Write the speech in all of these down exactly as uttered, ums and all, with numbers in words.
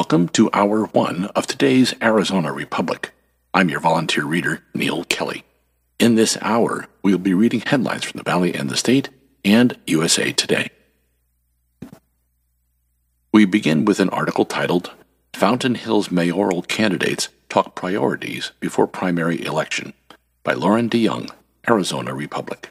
Welcome to Hour one of today's Arizona Republic. I'm your volunteer reader, Neil Kelly. In this hour, we'll be reading headlines from the Valley and the State and U S A Today. We begin with an article titled, Fountain Hills Mayoral Candidates Talk Priorities Before Primary Election by Lauren DeYoung, Arizona Republic.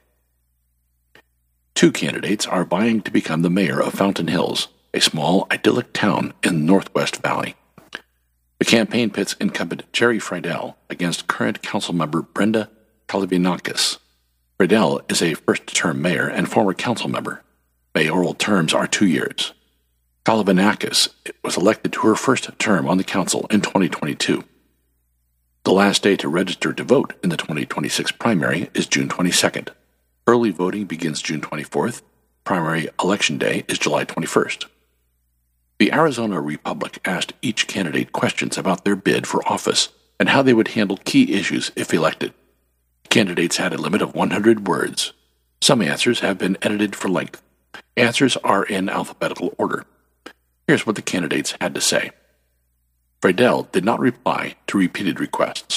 Two candidates are vying to become the mayor of Fountain Hills, a small, idyllic town in the Northwest Valley. The campaign pits incumbent Jerry Friedel against current councilmember Brenda Kalivinakis. Friedel is a first-term mayor and former council member. Mayoral terms are two years. Kalivinakis was elected to her first term on the council in twenty twenty-two. The last day to register to vote in the twenty twenty-six primary is June twenty-second. Early voting begins June twenty-fourth. Primary election day is July twenty-first. The Arizona Republic asked each candidate questions about their bid for office and how they would handle key issues if elected. Candidates had a limit of one hundred words. Some answers have been edited for length. Answers are in alphabetical order. Here's what the candidates had to say. Friedel did not reply to repeated requests.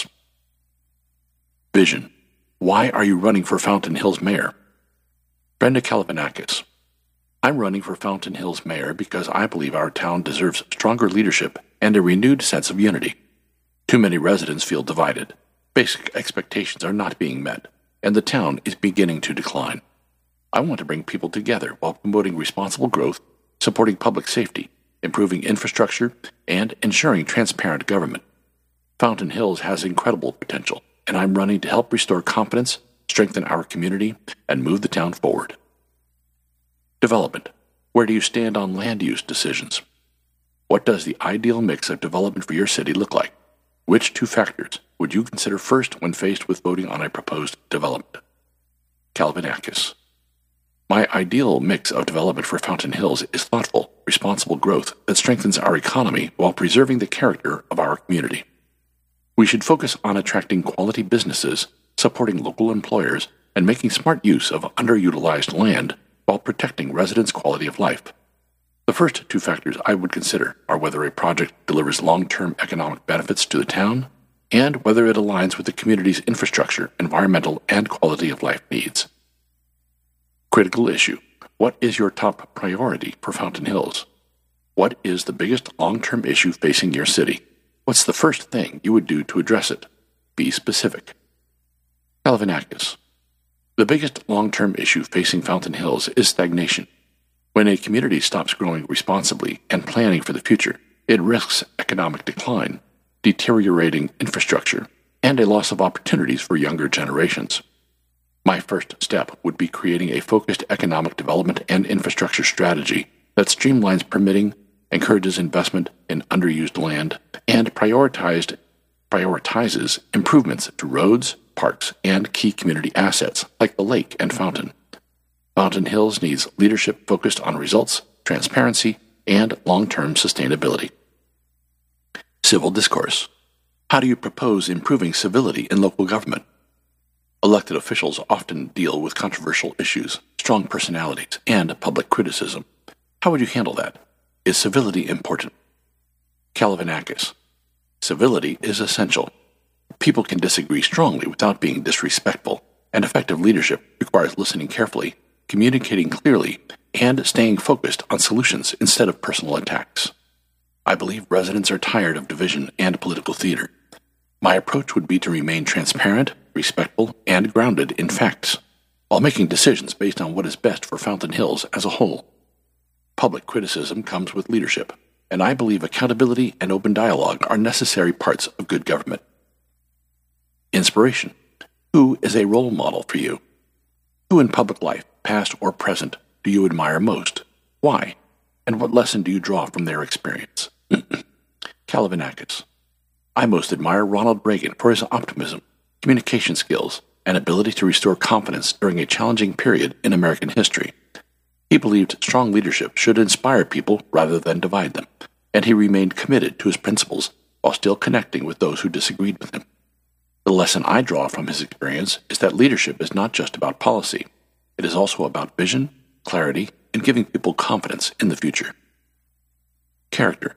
Vision. Why are you running for Fountain Hills mayor? Brenda Kalivinakis. I'm running for Fountain Hills mayor because I believe our town deserves stronger leadership and a renewed sense of unity. Too many residents feel divided. Basic expectations are not being met, and the town is beginning to decline. I want to bring people together while promoting responsible growth, supporting public safety, improving infrastructure, and ensuring transparent government. Fountain Hills has incredible potential, and I'm running to help restore confidence, strengthen our community, and move the town forward. Development. Where do you stand on land use decisions? What does the ideal mix of development for your city look like? Which two factors would you consider first when faced with voting on a proposed development? Kalivinakis. My ideal mix of development for Fountain Hills is thoughtful, responsible growth that strengthens our economy while preserving the character of our community. We should focus on attracting quality businesses, supporting local employers, and making smart use of underutilized land while protecting residents' quality of life. The first two factors I would consider are whether a project delivers long-term economic benefits to the town and whether it aligns with the community's infrastructure, environmental, and quality of life needs. Critical issue. What is your top priority for Fountain Hills? What is the biggest long-term issue facing your city? What's the first thing you would do to address it? Be specific. Kalivinakis. The biggest long-term issue facing Fountain Hills is stagnation. When a community stops growing responsibly and planning for the future, it risks economic decline, deteriorating infrastructure, and a loss of opportunities for younger generations. My first step would be creating a focused economic development and infrastructure strategy that streamlines permitting, encourages investment in underused land, and prioritized, prioritizes improvements to roads, parks, and key community assets like the lake and fountain. Fountain Hills needs leadership focused on results, transparency, and long-term sustainability. Civil discourse. How do you propose improving civility in local government? Elected officials often deal with controversial issues, strong personalities, and public criticism. How would you handle that? Is civility important? Kalivinakis. Civility is essential. People can disagree strongly without being disrespectful, and effective leadership requires listening carefully, communicating clearly, and staying focused on solutions instead of personal attacks. I believe residents are tired of division and political theater. My approach would be to remain transparent, respectful, and grounded in facts, while making decisions based on what is best for Fountain Hills as a whole. Public criticism comes with leadership, and I believe accountability and open dialogue are necessary parts of good government. Inspiration. Who is a role model for you? Who in public life, past or present, do you admire most? Why? And what lesson do you draw from their experience? Kalivinakis. I most admire Ronald Reagan for his optimism, communication skills, and ability to restore confidence during a challenging period in American history. He believed strong leadership should inspire people rather than divide them, and he remained committed to his principles while still connecting with those who disagreed with him. The lesson I draw from his experience is that leadership is not just about policy. It is also about vision, clarity, and giving people confidence in the future. Character.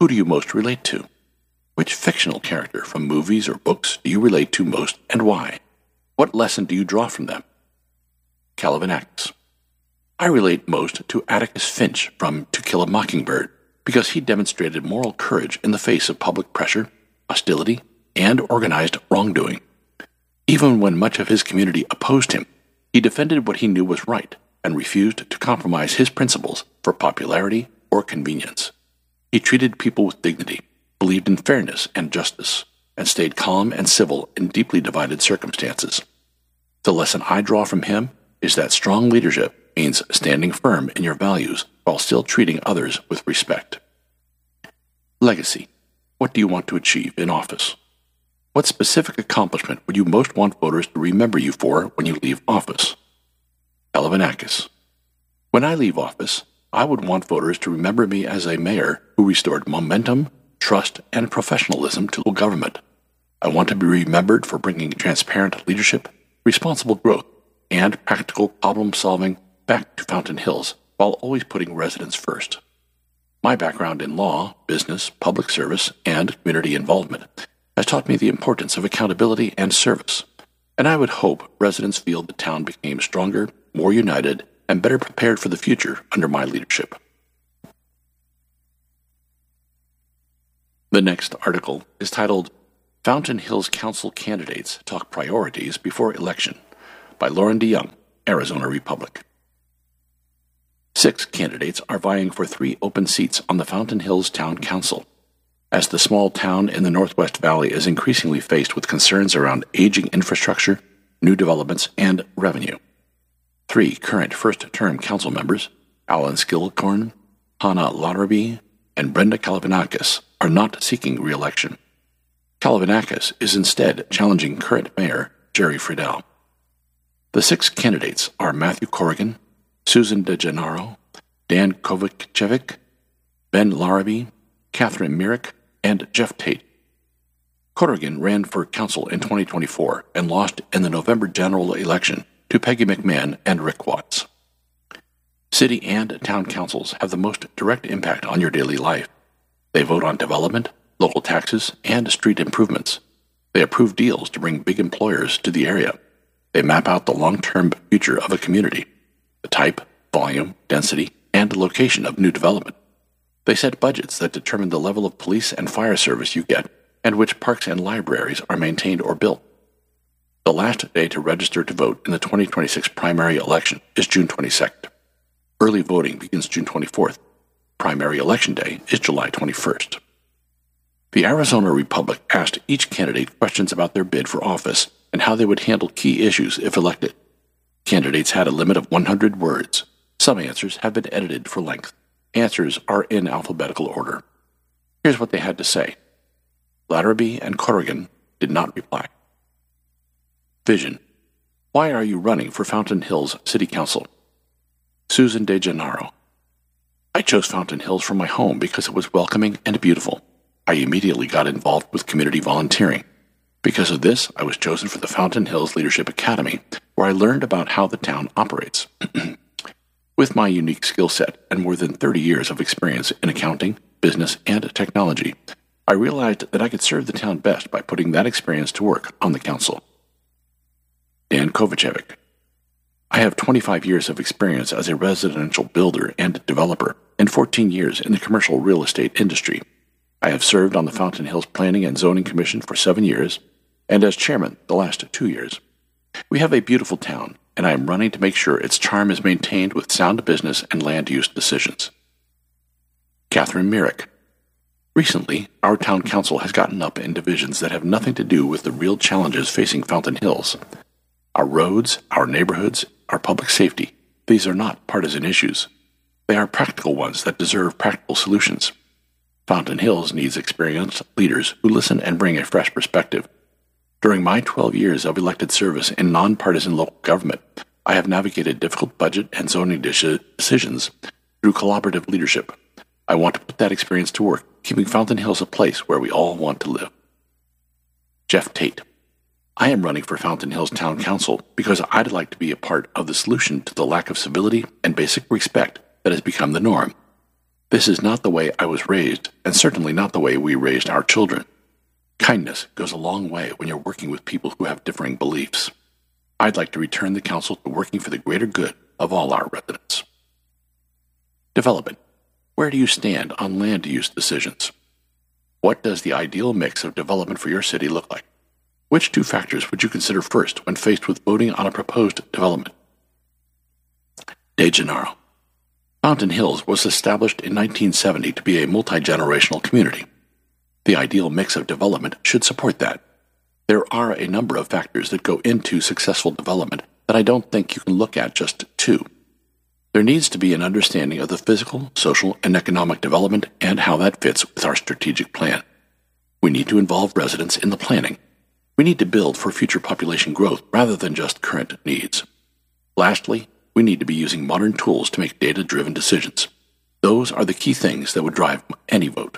Who do you most relate to? Which fictional character from movies or books do you relate to most and why? What lesson do you draw from them? Calvinacus. I relate most to Atticus Finch from To Kill a Mockingbird because he demonstrated moral courage in the face of public pressure, hostility, and organized wrongdoing. Even when much of his community opposed him, he defended what he knew was right and refused to compromise his principles for popularity or convenience. He treated people with dignity, believed in fairness and justice, and stayed calm and civil in deeply divided circumstances. The lesson I draw from him is that strong leadership means standing firm in your values while still treating others with respect. Legacy. What do you want to achieve in office? What specific accomplishment would you most want voters to remember you for when you leave office? Calvinacus. When I leave office, I would want voters to remember me as a mayor who restored momentum, trust, and professionalism to government. I want to be remembered for bringing transparent leadership, responsible growth, and practical problem-solving back to Fountain Hills while always putting residents first. My background in law, business, public service, and community involvement has taught me the importance of accountability and service, and I would hope residents feel the town became stronger, more united, and better prepared for the future under my leadership. The next article is titled Fountain Hills Council Candidates Talk Priorities Before Election by Lauren DeYoung, Arizona Republic. Six candidates are vying for three open seats on the Fountain Hills Town Council, as the small town in the Northwest Valley is increasingly faced with concerns around aging infrastructure, new developments, and revenue. Three current first-term council members, Alan Skilcorn, Hannah Lotterby, and Brenda Calvinacus, are not seeking re-election. Calvinacus is instead challenging current mayor Jerry Friedel. The six candidates are Matthew Corrigan, Susan DeGennaro, Dan Kovacevic, Ben Larrabee, Catherine Myrick, and Jeff Tate. Corrigan ran for council in twenty twenty-four and lost in the November general election to Peggy McMahon and Rick Watts. City and town councils have the most direct impact on your daily life. They vote on development, local taxes, and street improvements. They approve deals to bring big employers to the area. They map out the long-term future of a community, the type, volume, density, and location of new development. They set budgets that determine the level of police and fire service you get and which parks and libraries are maintained or built. The last day to register to vote in the twenty twenty-six primary election is June twenty-second. Early voting begins June twenty-fourth. Primary election day is July twenty-first. The Arizona Republic asked each candidate questions about their bid for office and how they would handle key issues if elected. Candidates had a limit of one hundred words. Some answers have been edited for length. Answers are in alphabetical order. Here's what they had to say. Latterby and Corrigan did not reply. Vision. Why are you running for Fountain Hills City Council? Susan DeGennaro. I chose Fountain Hills for my home because it was welcoming and beautiful. I immediately got involved with community volunteering. Because of this, I was chosen for the Fountain Hills Leadership Academy, where I learned about how the town operates. With my unique skill set and more than thirty years of experience in accounting, business, and technology, I realized that I could serve the town best by putting that experience to work on the council. Dan Kovacevic. I have twenty-five years of experience as a residential builder and developer and fourteen years in the commercial real estate industry. I have served on the Fountain Hills Planning and Zoning Commission for seven years and as chairman the last two years. We have a beautiful town, and I am running to make sure its charm is maintained with sound business and land use decisions. Catherine Myrick. Recently, our town council has gotten up in divisions that have nothing to do with the real challenges facing Fountain Hills. Our roads, our neighborhoods, our public safety, these are not partisan issues. They are practical ones that deserve practical solutions. Fountain Hills needs experienced leaders who listen and bring a fresh perspective. During my twelve years of elected service in nonpartisan local government, I have navigated difficult budget and zoning decisions through collaborative leadership. I want to put that experience to work, keeping Fountain Hills a place where we all want to live. Jeff Tate. I am running for Fountain Hills Town Council because I'd like to be a part of the solution to the lack of civility and basic respect that has become the norm. This is not the way I was raised, and certainly not the way we raised our children. Kindness goes a long way when you're working with people who have differing beliefs. I'd like to return the council to working for the greater good of all our residents. Development. Where do you stand on land use decisions? What does the ideal mix of development for your city look like? Which two factors would you consider first when faced with voting on a proposed development? De Gennaro. Fountain Hills was established in nineteen seventy to be a multi-generational community. The ideal mix of development should support that. There are a number of factors that go into successful development that I don't think you can look at just two. There needs to be an understanding of the physical, social, and economic development and how that fits with our strategic plan. We need to involve residents in the planning. We need to build for future population growth rather than just current needs. Lastly, we need to be using modern tools to make data-driven decisions. Those are the key things that would drive any vote.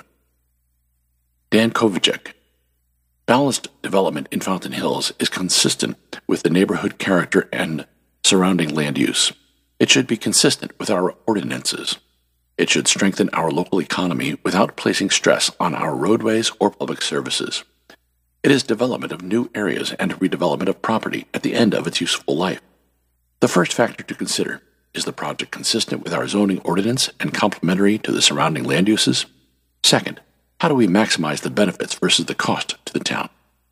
Dan Kovacek. Balanced development in Fountain Hills is consistent with the neighborhood character and surrounding land use. It should be consistent with our ordinances. It should strengthen our local economy without placing stress on our roadways or public services. It is development of new areas and redevelopment of property at the end of its useful life. The first factor to consider is the project consistent with our zoning ordinance and complementary to the surrounding land uses? Second, how do we maximize the benefits versus the cost to the town?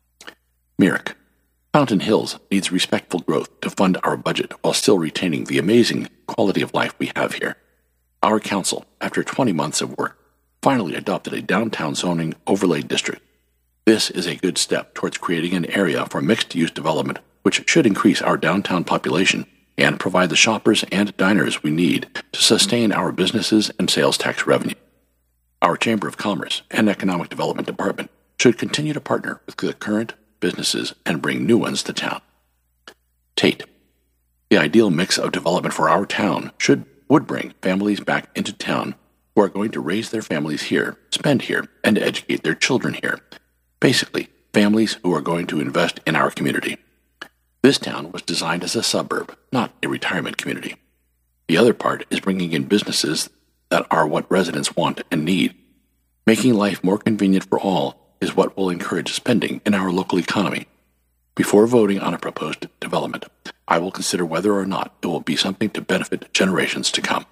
Myrick. Fountain Hills needs respectful growth to fund our budget while still retaining the amazing quality of life we have here. Our council, after twenty months of work, finally adopted a downtown zoning overlay district. This is a good step towards creating an area for mixed-use development which should increase our downtown population and provide the shoppers and diners we need to sustain our businesses and sales tax revenue. Our Chamber of Commerce and Economic Development Department should continue to partner with the current businesses and bring new ones to town. Tate. The ideal mix of development for our town should would bring families back into town who are going to raise their families here, spend here, and educate their children here. Basically, families who are going to invest in our community. This town was designed as a suburb, not a retirement community. The other part is bringing in businesses that are what residents want and need. Making life more convenient for all is what will encourage spending in our local economy. Before voting on a proposed development, I will consider whether or not it will be something to benefit generations to come.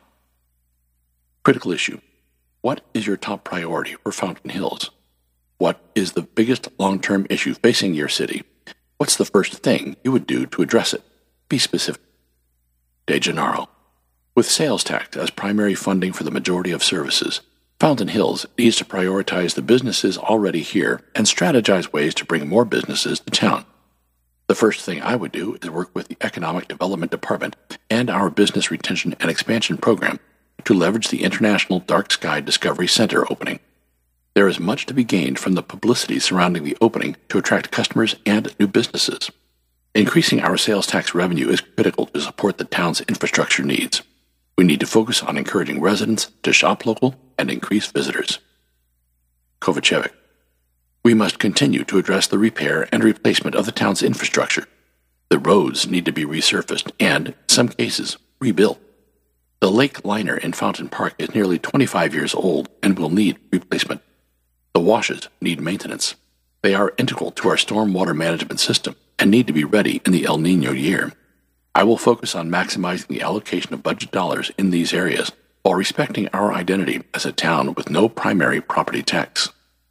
Critical issue. What is your top priority for Fountain Hills? What is the biggest long-term issue facing your city? What's the first thing you would do to address it? Be specific. De Gennaro. With sales tax as primary funding for the majority of services, Fountain Hills needs to prioritize the businesses already here and strategize ways to bring more businesses to town. The first thing I would do is work with the Economic Development Department and our Business Retention and Expansion Program to leverage the International Dark Sky Discovery Center opening. There is much to be gained from the publicity surrounding the opening to attract customers and new businesses. Increasing our sales tax revenue is critical to support the town's infrastructure needs. We need to focus on encouraging residents to shop local and increase visitors. Kovacevic. We must continue to address the repair and replacement of the town's infrastructure. The roads need to be resurfaced and, in some cases, rebuilt. The lake liner in Fountain Park is nearly twenty-five years old and will need replacement. The washes need maintenance. They are integral to our stormwater management system and need to be ready in the El Niño year. I will focus on maximizing the allocation of budget dollars in these areas while respecting our identity as a town with no primary property tax.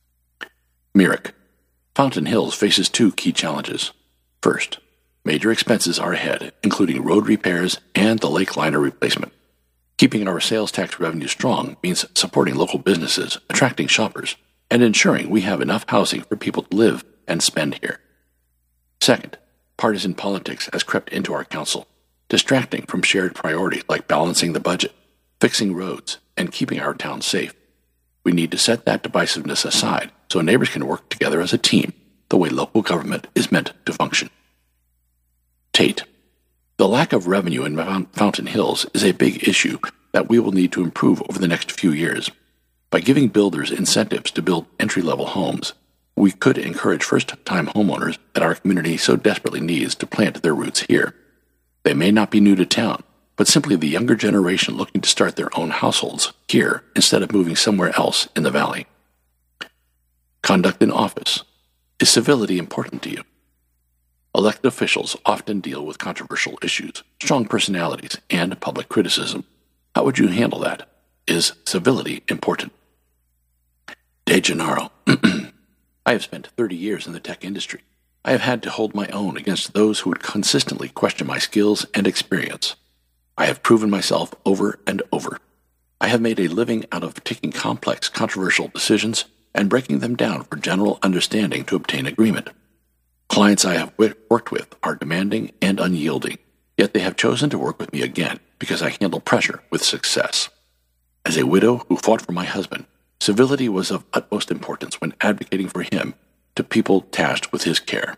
Myrick. Fountain Hills faces two key challenges. First, major expenses are ahead, including road repairs and the lake liner replacement. Keeping our sales tax revenue strong means supporting local businesses, attracting shoppers, and ensuring we have enough housing for people to live and spend here. Second, partisan politics has crept into our council, distracting from shared priorities like balancing the budget, fixing roads, and keeping our town safe. We need to set that divisiveness aside so neighbors can work together as a team, the way local government is meant to function. Tate. The lack of revenue in Fountain Hills is a big issue that we will need to improve over the next few years. By giving builders incentives to build entry-level homes, we could encourage first-time homeowners that our community so desperately needs to plant their roots here. They may not be new to town, but simply the younger generation looking to start their own households here instead of moving somewhere else in the valley. Conduct in office. Is civility important to you? Elected officials often deal with controversial issues, strong personalities, and public criticism. How would you handle that? Is civility important? De Gennaro. I have spent thirty years in the tech industry. I have had to hold my own against those who would consistently question my skills and experience. I have proven myself over and over. I have made a living out of taking complex, controversial decisions and breaking them down for general understanding to obtain agreement. Clients I have worked with are demanding and unyielding, yet they have chosen to work with me again because I handle pressure with success. As a widow who fought for my husband, civility was of utmost importance when advocating for him to people tasked with his care.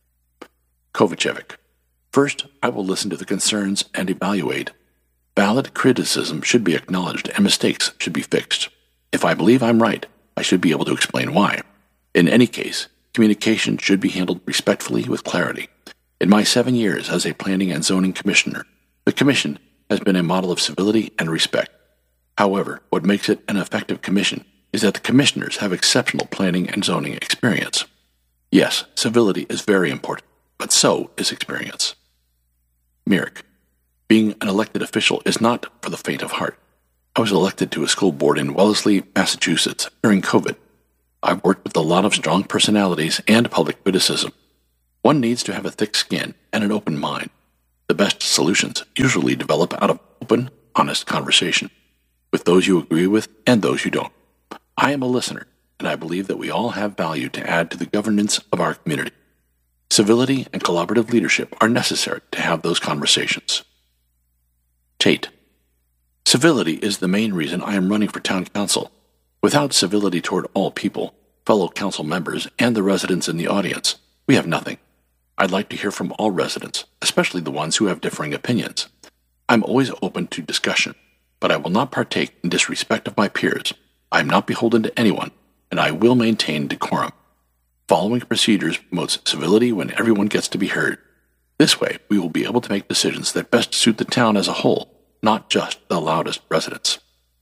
Kovacevic. First, I will listen to the concerns and evaluate. Valid criticism should be acknowledged and mistakes should be fixed. If I believe I'm right, I should be able to explain why. In any case, communication should be handled respectfully with clarity. In my seven years as a planning and zoning commissioner, the commission has been a model of civility and respect. However, what makes it an effective commission is that the commissioners have exceptional planning and zoning experience. Yes, civility is very important, but so is experience. Myrick. Being an elected official is not for the faint of heart. I was elected to a school board in Wellesley, Massachusetts during COVID. I've worked with a lot of strong personalities and public criticism. One needs to have a thick skin and an open mind. The best solutions usually develop out of open, honest conversation, with those you agree with and those you don't. I am a listener, and I believe that we all have value to add to the governance of our community. Civility and collaborative leadership are necessary to have those conversations. Tate. Civility is the main reason I am running for town council. Without civility toward all people, fellow council members, and the residents in the audience, we have nothing. I'd like to hear from all residents, especially the ones who have differing opinions. I'm always open to discussion, but I will not partake in disrespect of my peers. I am not beholden to anyone, and I will maintain decorum. Following procedures promotes civility when everyone gets to be heard. This way, we will be able to make decisions that best suit the town as a whole, not just the loudest residents.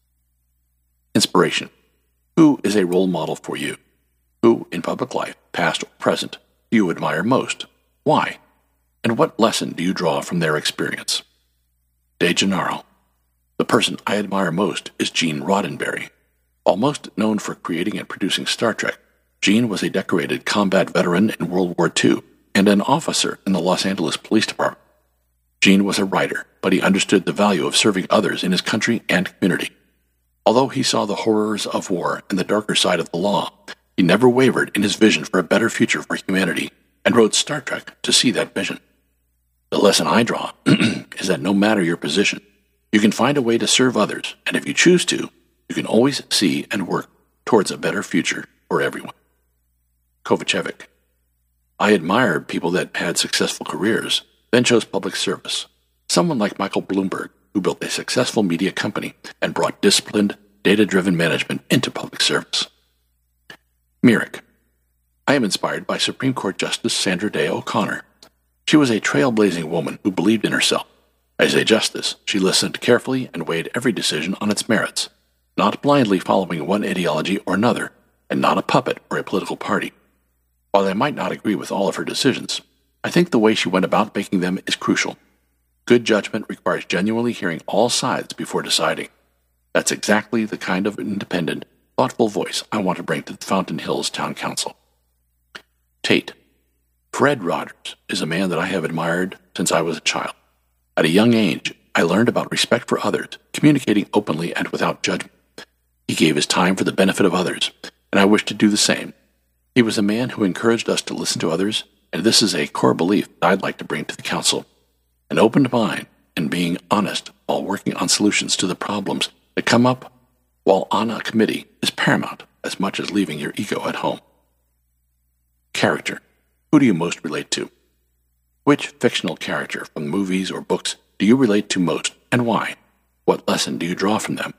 Inspiration. Who is a role model for you? Who, in public life, past or present, do you admire most? Why? And what lesson do you draw from their experience? De Gennaro. The person I admire most is Gene Roddenberry. While most known for creating and producing Star Trek, Gene was a decorated combat veteran in World War Two and an officer in the Los Angeles Police Department. Gene was a writer, but he understood the value of serving others in his country and community. Although he saw the horrors of war and the darker side of the law, he never wavered in his vision for a better future for humanity and wrote Star Trek to see that vision. The lesson I draw is that no matter your position, you can find a way to serve others, and if you choose to, you can always see and work towards a better future for everyone. Kovacevic. I admired people that had successful careers, then chose public service. Someone like Michael Bloomberg, who built a successful media company and brought disciplined, data-driven management into public service. Myrick. I am inspired by Supreme Court Justice Sandra Day O'Connor. She was a trailblazing woman who believed in herself. As a justice, she listened carefully and weighed every decision on its merits, not blindly following one ideology or another, and not a puppet or a political party. While I might not agree with all of her decisions, I think the way she went about making them is crucial. Good judgment requires genuinely hearing all sides before deciding. That's exactly the kind of independent, thoughtful voice I want to bring to the Fountain Hills Town Council. Tate. Fred Rogers is a man that I have admired since I was a child. At a young age, I learned about respect for others, communicating openly and without judgment. He gave his time for the benefit of others, and I wish to do the same. He was a man who encouraged us to listen to others, and this is a core belief that I'd like to bring to the council. An open mind and being honest while working on solutions to the problems that come up while on a committee is paramount as much as leaving your ego at home. Character. Who do you most relate to? Which fictional character from movies or books do you relate to most, and why? What lesson do you draw from them?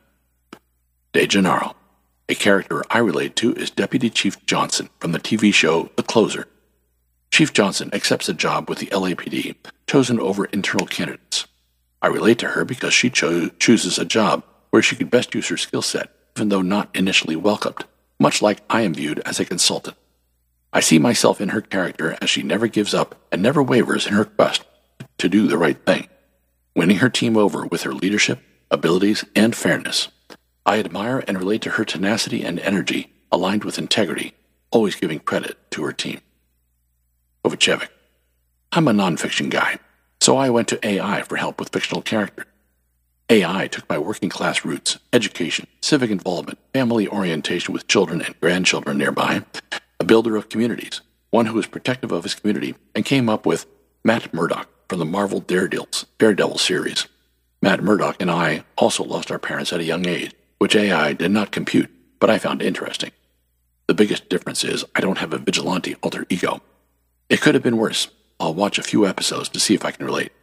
De Gennaro. A character I relate to is Deputy Chief Johnson from the T V show The Closer. Chief Johnson accepts a job with the L A P D, chosen over internal candidates. I relate to her because she cho- chooses a job where she could best use her skill set, even though not initially welcomed, much like I am viewed as a consultant. I see myself in her character as she never gives up and never wavers in her quest to do the right thing, winning her team over with her leadership, abilities, and fairness. I admire and relate to her tenacity and energy aligned with integrity, always giving credit to her team. Kovacevic. I'm a nonfiction guy, so I went to A I for help with fictional characters. A I took my working-class roots, education, civic involvement, family orientation with children and grandchildren nearby, a builder of communities, one who is protective of his community, and came up with Matt Murdock from the Marvel Daredevils, Daredevil series. Matt Murdock and I also lost our parents at a young age, which A I did not compute, but I found interesting. The biggest difference is I don't have a vigilante alter ego. It could have been worse. I'll watch a few episodes to see if I can relate.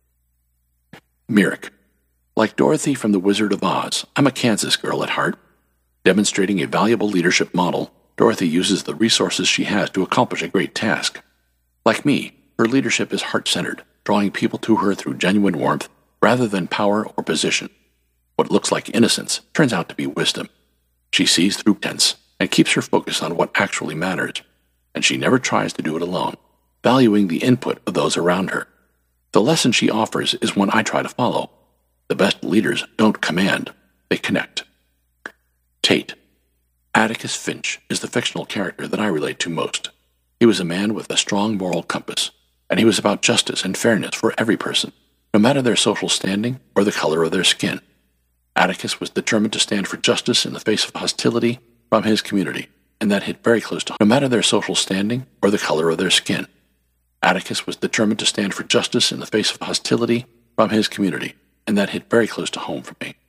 Myrick. Like Dorothy from The Wizard of Oz, I'm a Kansas girl at heart. Demonstrating a valuable leadership model, Dorothy uses the resources she has to accomplish a great task. Like me, her leadership is heart-centered, drawing people to her through genuine warmth rather than power or position. What looks like innocence turns out to be wisdom. She sees through tense and keeps her focus on what actually matters, and she never tries to do it alone, valuing the input of those around her. The lesson she offers is one I try to follow. The best leaders don't command, they connect. Tate. Atticus Finch is the fictional character that I relate to most. He was a man with a strong moral compass, and he was about justice and fairness for every person, no matter their social standing or the color of their skin. Atticus was determined to stand for justice in the face of hostility from his community, and that hit very close to home, no matter their social standing or the color of their skin. Atticus was determined to stand for justice in the face of hostility from his community, and that hit very close to home for me.